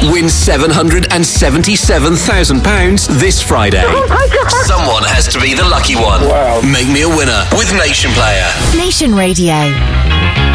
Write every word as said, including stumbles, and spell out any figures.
win seven hundred seventy-seven thousand pounds this Friday. Oh my God. Someone has to be the lucky one. Wow. Make me a winner with Nation Player. Nation Radio.